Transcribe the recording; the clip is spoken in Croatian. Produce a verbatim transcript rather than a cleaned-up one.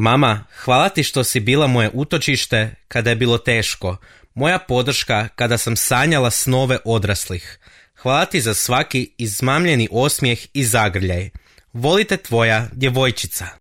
Mama, hvala ti što si bila moje utočište kada je bilo teško, moja podrška kada sam sanjala snove odraslih. Hvala ti za svaki izmamljeni osmijeh i zagrljaj. Volite tvoja djevojčica.